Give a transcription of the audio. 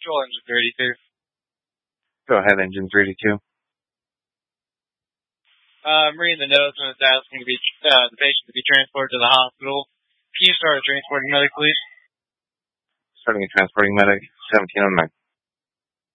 Control engine 32. Go ahead, engine 32. I'm reading the notes and it's asking the patient to be transported to the hospital. Can you start a transporting medic, please? Starting a transporting medic, 1709.